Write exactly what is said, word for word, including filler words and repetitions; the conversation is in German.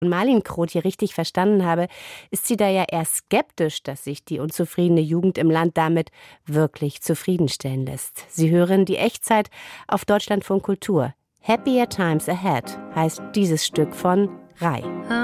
Marlin Kroth hier richtig verstanden habe, ist sie da ja eher skeptisch, dass sich die unzufriedene Jugend im Land damit wirklich zufriedenstellen lässt. Sie hören die Echtzeit auf Deutschlandfunk Kultur. Happier Times Ahead heißt dieses Stück von Rai.